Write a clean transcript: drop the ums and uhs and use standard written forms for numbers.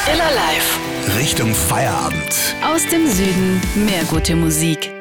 Stiller Live. Richtung Feierabend. Aus dem Süden mehr gute Musik.